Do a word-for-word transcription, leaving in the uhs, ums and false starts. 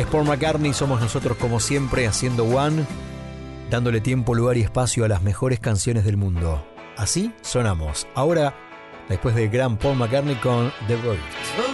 Es Paul McCartney, somos nosotros como siempre haciendo One, dándole tiempo, lugar y espacio a las mejores canciones del mundo. Así sonamos. Ahora, después del gran Paul McCartney con The Verdict.